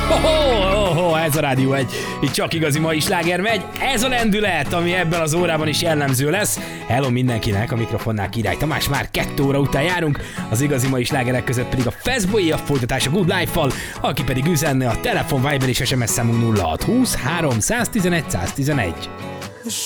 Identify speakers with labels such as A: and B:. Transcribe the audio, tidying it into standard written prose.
A: Ez a Rádió 1, itt csak igazi mai sláger megy. Ez a lendület, ami ebben az órában is jellemző lesz. Hello mindenkinek, a mikrofonnál Király Tamás, már 2 óra után járunk. Az igazi mai slágerek között pedig a Fastboy, a folytatás a Good Life-val, aki pedig üzenne a telefon, Viber és SMS számunk 0620 311 111.